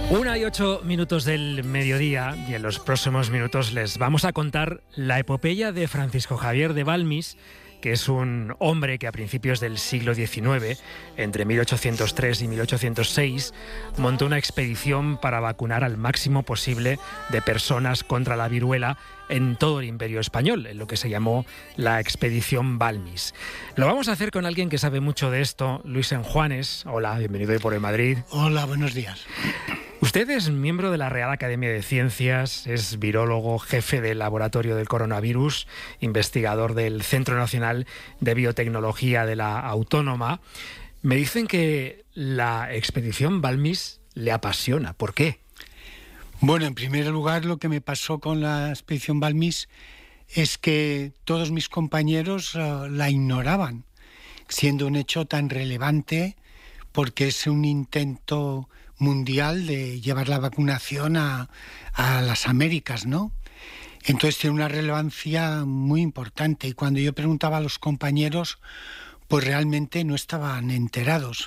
1:08 del mediodía, y en los próximos minutos les vamos a contar la epopeya de Francisco Javier de Balmis, que es un hombre que a principios del siglo XIX, entre 1803 y 1806, montó una expedición para vacunar al máximo posible de personas contra la viruela en todo el Imperio Español, en lo que se llamó la Expedición Balmis. Lo vamos a hacer con alguien que sabe mucho de esto, Luis Enjuanes. Hola, bienvenido hoy por el Madrid. Hola, buenos días. Usted es miembro de la Real Academia de Ciencias, es virólogo, jefe del laboratorio del coronavirus, investigador del Centro Nacional de Biotecnología de la Autónoma. Me dicen que la expedición Balmis le apasiona. ¿Por qué? Bueno, en primer lugar, lo que me pasó con la expedición Balmis es que todos mis compañeros la ignoraban, siendo un hecho tan relevante, porque es un intento mundial de llevar la vacunación a las Américas, ¿no? Entonces tiene una relevancia muy importante, y cuando yo preguntaba a los compañeros, pues realmente no estaban enterados.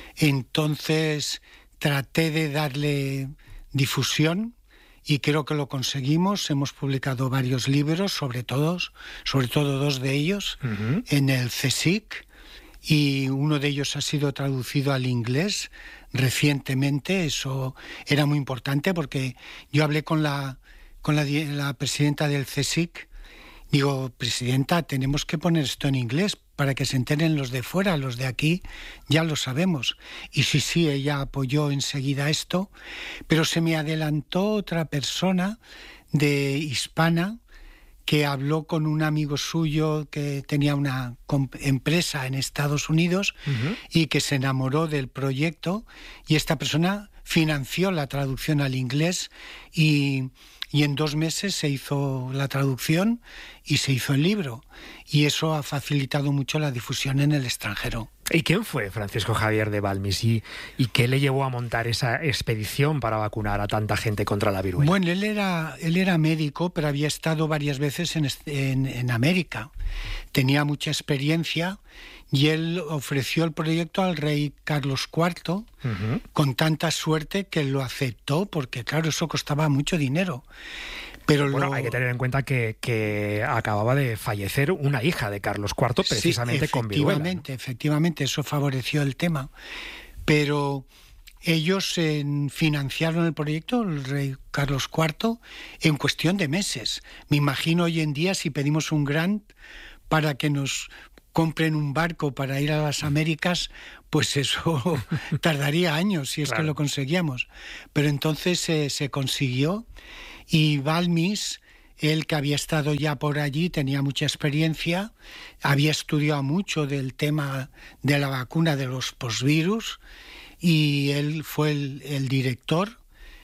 Entonces traté de darle difusión y creo que lo conseguimos. Hemos publicado varios libros, sobre todo dos de ellos, en el CSIC, y uno de ellos ha sido traducido al inglés recientemente. Eso era muy importante porque yo hablé con la presidenta del CSIC. Digo, presidenta, tenemos que poner esto en inglés para que se enteren los de fuera, los de aquí ya lo sabemos. Y sí, ella apoyó enseguida esto, pero se me adelantó otra persona de hispana que habló con un amigo suyo que tenía una empresa en Estados Unidos y que se enamoró del proyecto, y esta persona financió la traducción al inglés y en 2 meses se hizo la traducción y se hizo el libro, y eso ha facilitado mucho la difusión en el extranjero. ¿Y quién fue Francisco Javier de Balmis y qué le llevó a montar esa expedición para vacunar a tanta gente contra la viruela? Bueno, él era médico, pero había estado varias veces en América. Tenía mucha experiencia y él ofreció el proyecto al rey Carlos IV con tanta suerte que lo aceptó, porque claro, eso costaba mucho dinero. Pero hay que tener en cuenta que acababa de fallecer una hija de Carlos IV precisamente con viruela, ¿no? Efectivamente, eso favoreció el tema. Pero ellos financiaron el proyecto, el rey Carlos IV, en cuestión de meses. Me imagino hoy en día, si pedimos un grant para que nos compren un barco para ir a las Américas, pues eso tardaría años si es que lo conseguíamos. Pero entonces se consiguió. Y Balmis, él que había estado ya por allí, tenía mucha experiencia, había estudiado mucho del tema de la vacuna de los posvirus, y él fue el director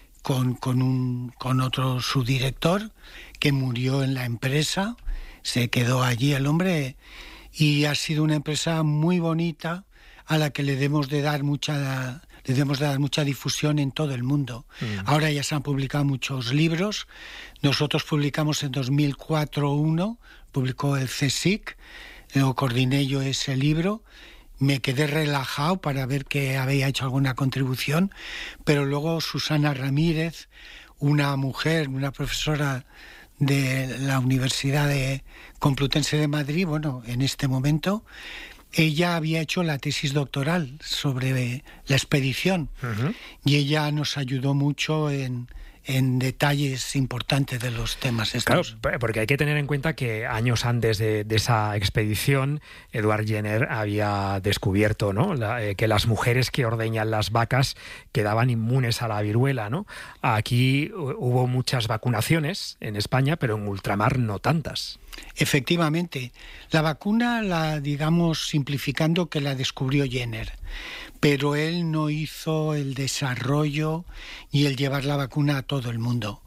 con otro subdirector que murió en la empresa. Se quedó allí el hombre, y ha sido una empresa muy bonita a la que le debemos de dar mucha difusión en todo el mundo. Ahora ya se han publicado muchos libros. Nosotros publicamos en 2004 uno, publicó el CSIC, lo coordiné yo ese libro. Me quedé relajado para ver que había hecho alguna contribución, pero luego Susana Ramírez, una mujer, una profesora de la Universidad Complutense de Madrid, bueno, en este momento, ella había hecho la tesis doctoral sobre la expedición, y ella nos ayudó mucho en detalles importantes de los temas estos. Claro, porque hay que tener en cuenta que años antes de esa expedición, Edward Jenner había descubierto, ¿no?, que las mujeres que ordeñan las vacas quedaban inmunes a la viruela, ¿no? Aquí hubo muchas vacunaciones en España, pero en ultramar no tantas. Efectivamente, la vacuna, digamos simplificando, que la descubrió Jenner, pero él no hizo el desarrollo y el llevar la vacuna a todo el mundo.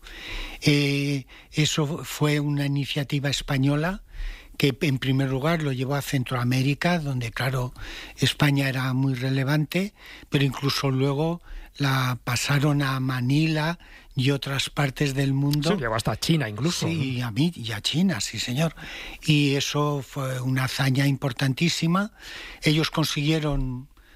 Eso fue una iniciativa española que en primer lugar lo llevó a Centroamérica, donde claro, España era muy relevante, pero incluso luego la pasaron a Manila y otras partes del mundo. Sí, llegó hasta China incluso. Sí, y a China, sí señor. Y eso fue una hazaña importantísima. Ellos consiguieron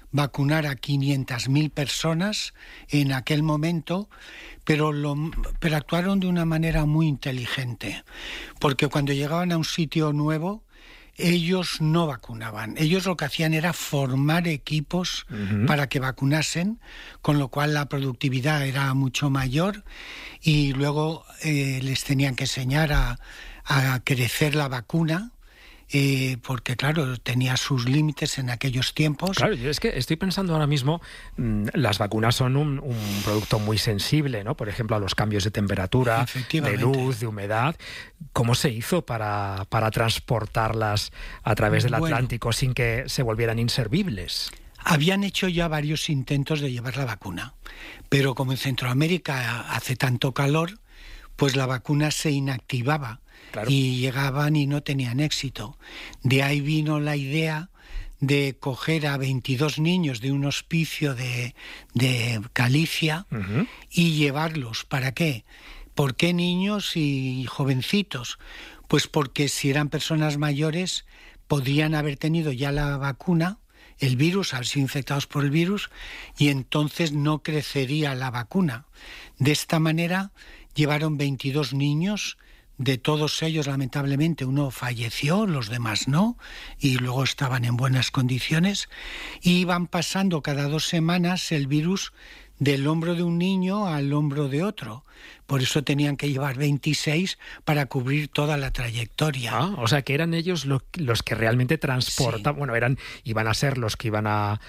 vacunar a 500.000 personas en aquel momento, pero actuaron de una manera muy inteligente, porque cuando llegaban a un sitio nuevo, ellos no vacunaban. Ellos lo que hacían era formar equipos para que vacunasen, con lo cual la productividad era mucho mayor, y luego les tenían que enseñar a crecer la vacuna, porque claro, tenía sus límites en aquellos tiempos. Claro, yo es que estoy pensando ahora mismo, las vacunas son un producto muy sensible, ¿no? Por ejemplo, a los cambios de temperatura, de luz, de humedad. ¿Cómo se hizo para transportarlas a través del Atlántico sin que se volvieran inservibles? Habían hecho ya varios intentos de llevar la vacuna, pero como en Centroamérica hace tanto calor, pues la vacuna se inactivaba. Claro. Y llegaban y no tenían éxito. De ahí vino la idea de coger a 22 niños de un hospicio de Galicia y llevarlos. ¿Para qué? ¿Por qué niños y jovencitos? Pues porque si eran personas mayores podían haber tenido ya la vacuna, el virus, haber sido infectados por el virus, y entonces no crecería la vacuna. De esta manera llevaron 22 niños. De todos ellos, lamentablemente, uno falleció, los demás no, y luego estaban en buenas condiciones, y iban pasando cada 2 semanas el virus del hombro de un niño al hombro de otro. Por eso tenían que llevar 26 para cubrir toda la trayectoria. Ah, o sea que eran ellos los que realmente transportaban, sí. Bueno, iban a ser los que iban a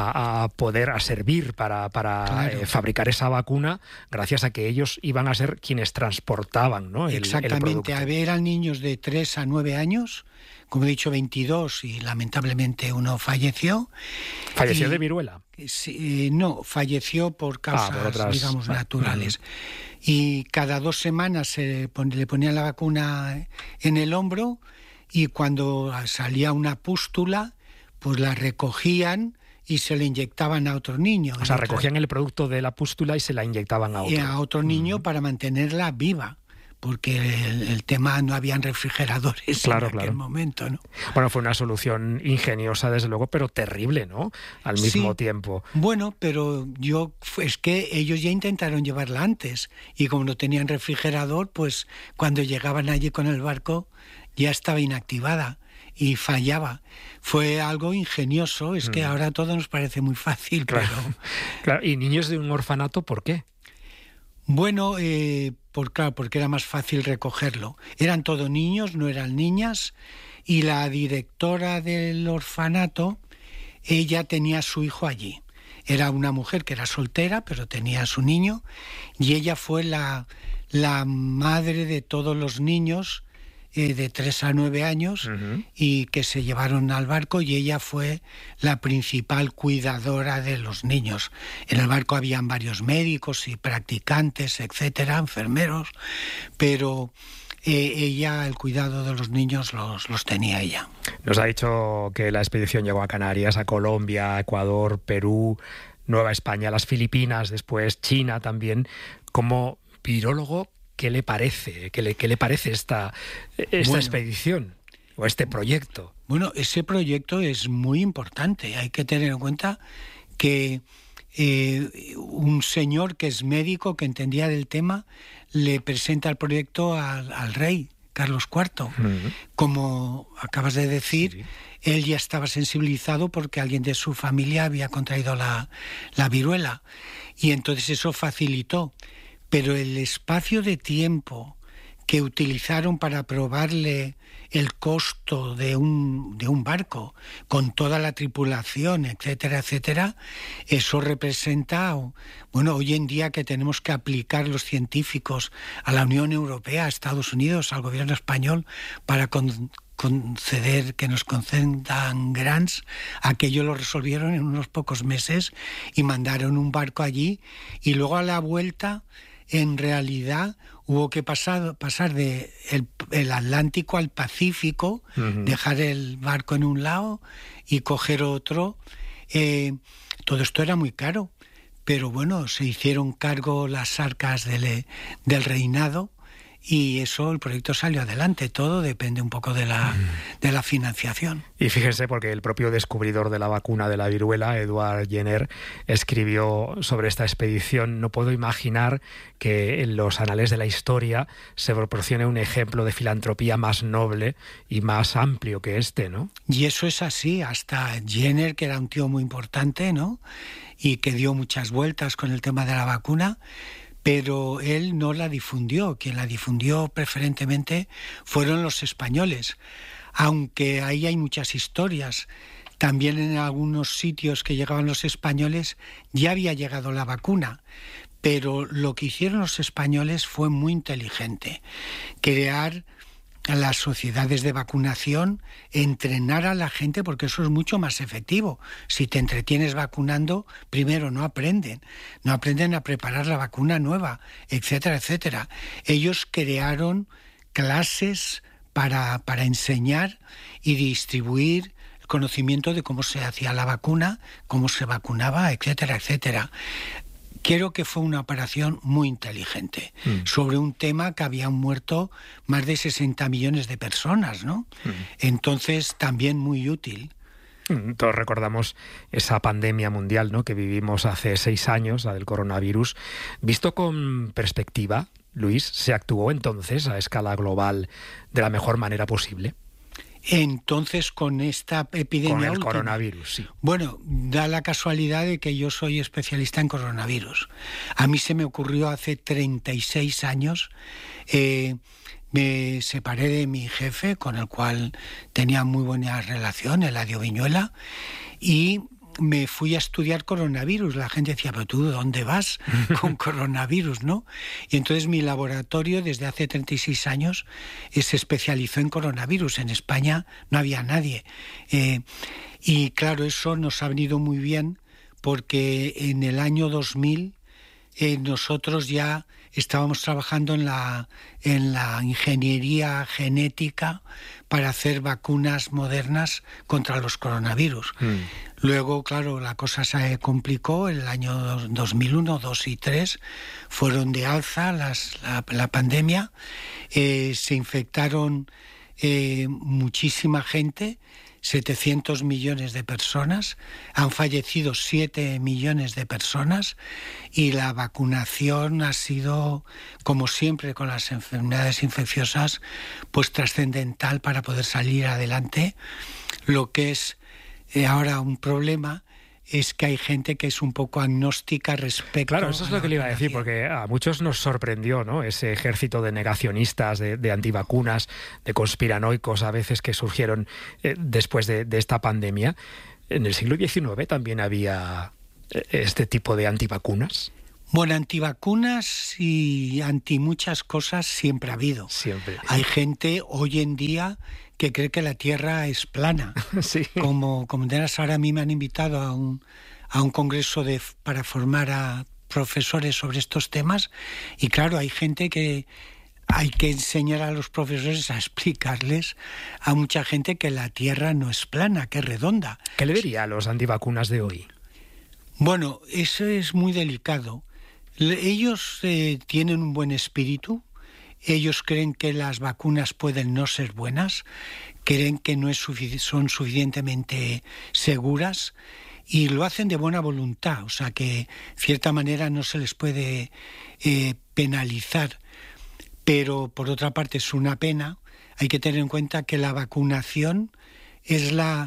servir para claro. Fabricar esa vacuna, gracias a que ellos iban a ser quienes transportaban, ¿no? Exactamente, eran niños de 3 a 9 años, como he dicho, 22, y lamentablemente uno falleció. ¿Falleció de viruela? Sí, no, falleció por causas, digamos, naturales. Y cada 2 semanas le ponían la vacuna en el hombro, y cuando salía una pústula, pues la recogían y se le inyectaban a otro niño. O sea, recogían el producto de la pústula y se la inyectaban a otro. Y a otro niño para mantenerla viva, porque el tema, no habían refrigeradores en aquel momento, ¿no? Bueno, fue una solución ingeniosa, desde luego, pero terrible, ¿no? Al mismo tiempo. Bueno, pero es que ellos ya intentaron llevarla antes, y como no tenían refrigerador, pues cuando llegaban allí con el barco ya estaba inactivada y fallaba. Fue algo ingenioso, es que ahora todo nos parece muy fácil, claro. Pero... Claro. ¿Y niños de un orfanato, por qué? Bueno, porque era más fácil recogerlo. Eran todos niños, no eran niñas, y la directora del orfanato, ella tenía a su hijo allí. Era una mujer que era soltera, pero tenía a su niño, y ella fue la madre de todos los niños de 3 a 9 años, y que se llevaron al barco, y ella fue la principal cuidadora de los niños. En el barco habían varios médicos y practicantes, etcétera, enfermeros, pero ella, el cuidado de los niños los tenía ella. Nos ha dicho que la expedición llegó a Canarias, a Colombia, Ecuador, Perú, Nueva España, las Filipinas, después China también. Como virólogo, ¿qué le parece? ¿Qué le parece esta expedición o este proyecto? Bueno, ese proyecto es muy importante. Hay que tener en cuenta que un señor que es médico, que entendía del tema, le presenta el proyecto al rey Carlos IV. Como acabas de decir, él ya estaba sensibilizado porque alguien de su familia había contraído la viruela, y entonces eso facilitó. Pero el espacio de tiempo que utilizaron para probarle el costo de un barco, con toda la tripulación, etcétera, etcétera, eso representa, bueno, hoy en día que tenemos que aplicar los científicos a la Unión Europea, a Estados Unidos, al gobierno español, para que nos concedan grants, aquello lo resolvieron en unos pocos meses y mandaron un barco allí, y luego a la vuelta, en realidad, hubo que pasar de el Atlántico al Pacífico, dejar el barco en un lado y coger otro. Todo esto era muy caro, pero bueno, se hicieron cargo las arcas del reinado, y eso, el proyecto salió adelante. Todo depende un poco de la financiación. Y fíjense, porque el propio descubridor de la vacuna de la viruela, Edward Jenner, escribió sobre esta expedición: no puedo imaginar que en los anales de la historia se proporcione un ejemplo de filantropía más noble y más amplio que este, ¿no? Y eso es así. Hasta Jenner, que era un tío muy importante, ¿no?, y que dio muchas vueltas con el tema de la vacuna, pero él no la difundió. Quien la difundió preferentemente fueron los españoles, aunque ahí hay muchas historias. También en algunos sitios que llegaban los españoles ya había llegado la vacuna, pero lo que hicieron los españoles fue muy inteligente: crear las sociedades de vacunación, entrenar a la gente, porque eso es mucho más efectivo. Si te entretienes vacunando, primero no aprenden a preparar la vacuna nueva, etcétera, etcétera. Ellos crearon clases para enseñar y distribuir el conocimiento de cómo se hacía la vacuna, cómo se vacunaba, etcétera, etcétera. Creo que fue una operación muy inteligente sobre un tema que habían muerto más de 60 millones de personas, ¿no? Entonces, también muy útil. Todos recordamos esa pandemia mundial, ¿no?, que vivimos hace 6 años, la del coronavirus. Visto con perspectiva, Luis, ¿se actuó entonces a escala global de la mejor manera posible? Entonces, con esta epidemia con el última, coronavirus, sí. Bueno, da la casualidad de que yo soy especialista en coronavirus. A mí se me ocurrió hace 36 años. Me separé de mi jefe, con el cual tenía muy buena relación, Eladio Viñuela, y me fui a estudiar coronavirus. La gente decía: pero tú, ¿dónde vas con coronavirus, no? Y entonces mi laboratorio, desde hace 36 años, se especializó en coronavirus. En España no había nadie. Y claro, eso nos ha venido muy bien, porque en el año 2000 nosotros ya estábamos trabajando en la ingeniería genética para hacer vacunas modernas contra los coronavirus. Luego, claro, la cosa se complicó. En el año 2001, 2 y 3 fueron de alza la pandemia. Se infectaron muchísima gente, 700 millones de personas, han fallecido 7 millones de personas, y la vacunación ha sido, como siempre con las enfermedades infecciosas, pues trascendental para poder salir adelante. Lo que es ahora un problema es que hay gente que es un poco agnóstica respecto. Claro, eso es lo que le iba a decir, porque a muchos nos sorprendió, ¿no?, ese ejército de negacionistas, de antivacunas, de conspiranoicos a veces que surgieron después de esta pandemia. En el siglo XIX también había este tipo de antivacunas. Bueno, antivacunas y anti muchas cosas siempre ha habido. Siempre. Hay gente hoy en día que cree que la Tierra es plana. Sí. Como ahora a mí me han invitado a un congreso para formar a profesores sobre estos temas, y claro, hay gente que hay que enseñar a los profesores a explicarles a mucha gente que la Tierra no es plana, que es redonda. ¿Qué le diría a los antivacunas de hoy? Bueno, eso es muy delicado. Ellos tienen un buen espíritu. Ellos creen que las vacunas pueden no ser buenas, creen que no son suficientemente seguras, y lo hacen de buena voluntad. O sea que, de cierta manera, no se les puede penalizar. Pero, por otra parte, es una pena. Hay que tener en cuenta que la vacunación es la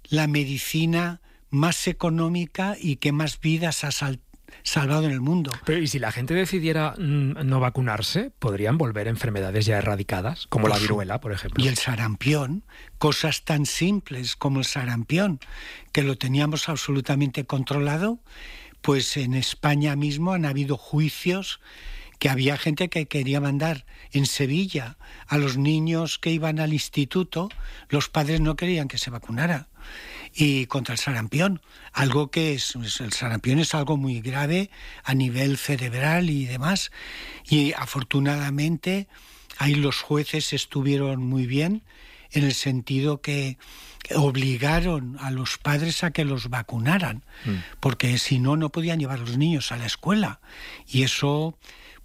medicina más económica y que más vidas ha salvado en el mundo. Pero ¿y si la gente decidiera no vacunarse? ¿Podrían volver enfermedades ya erradicadas, como la viruela, por ejemplo? Y el sarampión, cosas tan simples como el sarampión, que lo teníamos absolutamente controlado. Pues en España mismo han habido juicios que había gente que quería mandar en Sevilla a los niños que iban al instituto, los padres no querían que se vacunara, y contra el sarampión, algo que el sarampión es algo muy grave a nivel cerebral y demás, y afortunadamente ahí los jueces estuvieron muy bien, en el sentido que obligaron a los padres a que los vacunaran, porque si no, no podían llevar a los niños a la escuela, y eso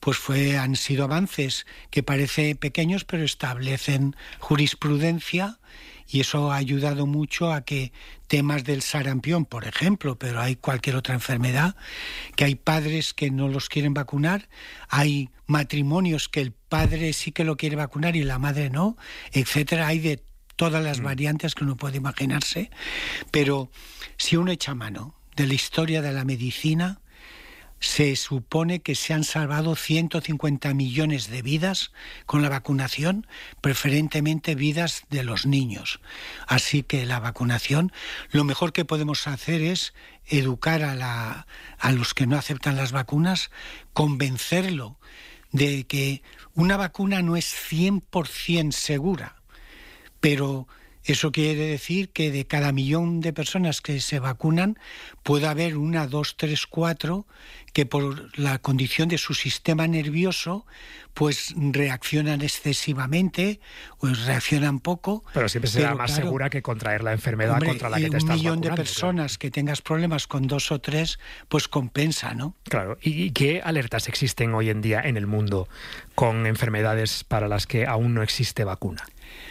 pues han sido avances que parecen pequeños, pero establecen jurisprudencia, y eso ha ayudado mucho a que temas del sarampión, por ejemplo, pero hay cualquier otra enfermedad, que hay padres que no los quieren vacunar, hay matrimonios que el padre sí que lo quiere vacunar y la madre no, etcétera. Hay de todas las variantes que uno puede imaginarse, pero si uno echa mano de la historia de la medicina, se supone que se han salvado 150 millones de vidas con la vacunación, preferentemente vidas de los niños. Así que la vacunación, lo mejor que podemos hacer es educar a los que no aceptan las vacunas, convencerlo de que una vacuna no es 100% segura, pero eso quiere decir que de cada 1.000.000 de personas que se vacunan puede haber 1, 2, 3, 4 que por la condición de su sistema nervioso pues reaccionan excesivamente o reaccionan poco. Pero siempre será más segura que contraer la enfermedad contra la que te estás vacunando. 1.000.000 de personas que tengas problemas con 2 o 3, pues compensa, ¿no? Claro. ¿Y qué alertas existen hoy en día en el mundo con enfermedades para las que aún no existe vacuna?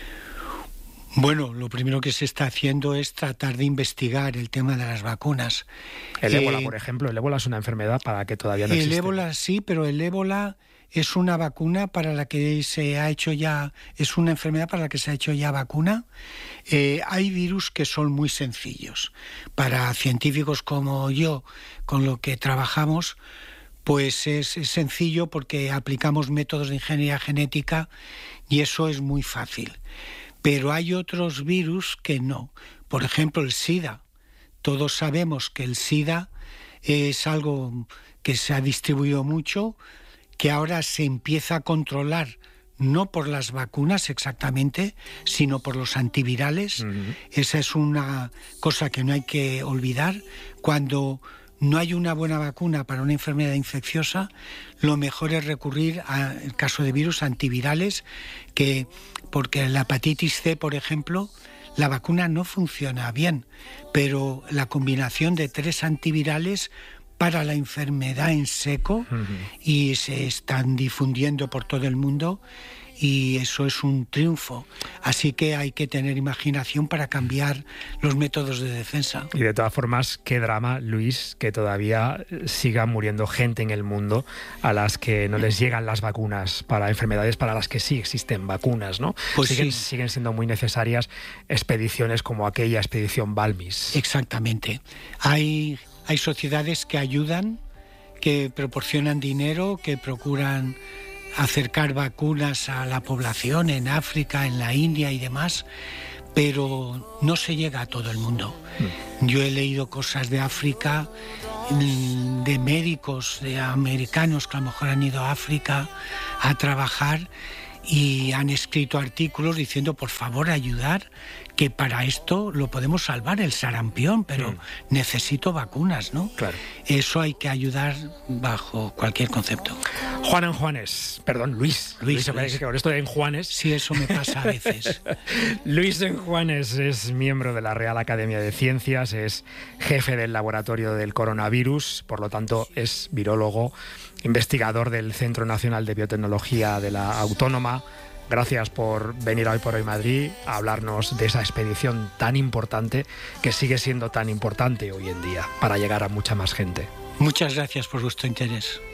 Bueno, lo primero que se está haciendo es tratar de investigar el tema de las vacunas. El ébola, por ejemplo. El ébola es una enfermedad para la que todavía no existe. El ébola sí, pero el ébola es una vacuna para la que se ha hecho ya... Es una enfermedad para la que se ha hecho ya vacuna. Hay virus que son muy sencillos. Para científicos como yo, con lo que trabajamos, pues es sencillo porque aplicamos métodos de ingeniería genética y eso es muy fácil. Pero hay otros virus que no. Por ejemplo, el SIDA. Todos sabemos que el SIDA es algo que se ha distribuido mucho, que ahora se empieza a controlar no por las vacunas exactamente, sino por los antivirales. Uh-huh. Esa es una cosa que no hay que olvidar. Cuando no hay una buena vacuna para una enfermedad infecciosa, lo mejor es recurrir, al caso de virus, antivirales, porque la hepatitis C, por ejemplo, la vacuna no funciona bien, pero la combinación de 3 antivirales para la enfermedad en seco, uh-huh, y se están difundiendo por todo el mundo, y eso es un triunfo. Así que hay que tener imaginación para cambiar los métodos de defensa. Y de todas formas, qué drama, Luis, que todavía siga muriendo gente en el mundo a las que no les llegan las vacunas para enfermedades para las que sí existen vacunas, ¿no? Pues siguen siendo muy necesarias expediciones como aquella expedición Balmis. Exactamente. Hay sociedades que ayudan, que proporcionan dinero, que procuran acercar vacunas a la población en África, en la India y demás, pero no se llega a todo el mundo. Yo he leído cosas de África, de médicos, de americanos que a lo mejor han ido a África a trabajar y han escrito artículos diciendo, por favor, ayudar, que para esto lo podemos salvar, el sarampión, pero necesito vacunas, ¿no? Claro. Eso hay que ayudar bajo cualquier concepto. Juan Enjuanes, perdón, Luis. Luis. Que ahora estoy en Juanes. Sí, eso me pasa a veces. Luis Enjuanes es miembro de la Real Academia de Ciencias, es jefe del laboratorio del coronavirus, por lo tanto es virólogo, investigador del Centro Nacional de Biotecnología de la Autónoma. Gracias por venir a Hoy por Hoy Madrid a hablarnos de esa expedición tan importante, que sigue siendo tan importante hoy en día para llegar a mucha más gente. Muchas gracias por vuestro interés.